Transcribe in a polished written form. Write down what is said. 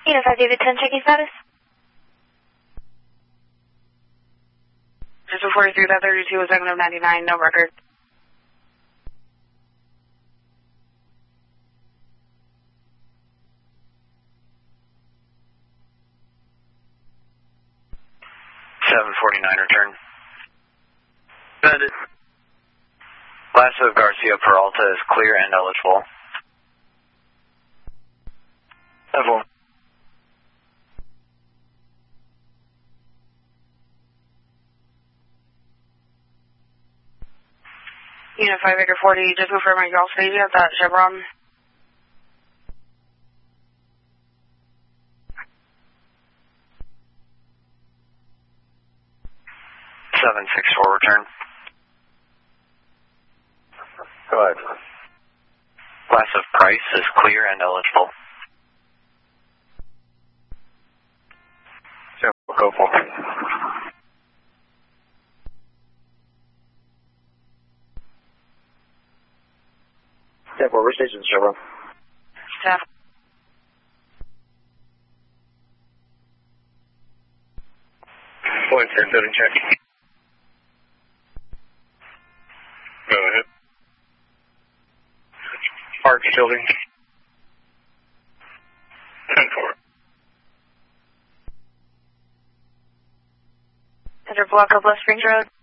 Unified David 10, checking status. Just before you through that 32 was segment of 99, no record. Return. Good. Class of Garcia Peralta is clear and eligible. Level. Unified Victor 40, just confirm my y'all safety at that Chevron. Return. Go ahead. Class of Price is clear and eligible. So we'll go for it. Step over station, Chevron. Staff. Point 10, building check. Go ahead. Park building. 10-4. Enter block of West Springs Road.